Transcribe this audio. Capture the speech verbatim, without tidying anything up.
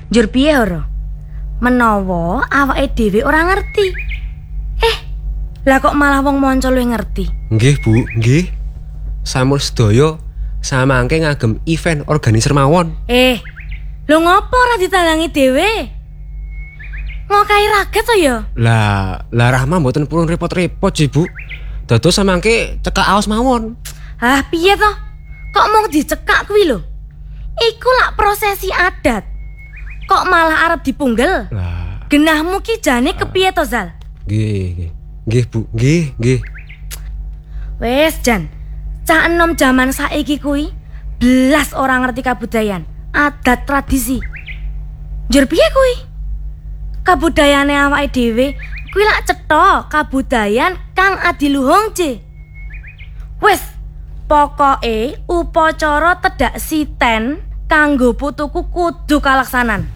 Njur piye ora? Menawa awake dhewe ora ngerti. Eh, lah kok malah wong manca luwih ngerti. Nggih, Bu, nggih. Sampun sedaya samangke ngagem event organizer mawon. Eh, lho ngopo ora ditalangi dhewe? Ngokai raget to ya? Lah, lah Rahma mboten purun repot-repot sih, Bu. Dados samangke cekak aos mawon. Hah, piye to? Kok mung dicekak kuwi lho? Iku lak prosesi adat. Kok malah arep dipunggel? Lah, Genahmu ki jane kepiye to, Zal? nggih, nggih. Nggih, Bu, nggih, nggih. Wes, Jan. Cah enom jaman saiki kuwi belas ora ngerti kabudayan, adat tradisi. Njur piye kuwi? Kabudayane awake dhewe kuwi lak cetha kabudayan kang adiluhung, C. Wes, pokoke upacara tedak siten kanggo putuku kudu kalaksanan.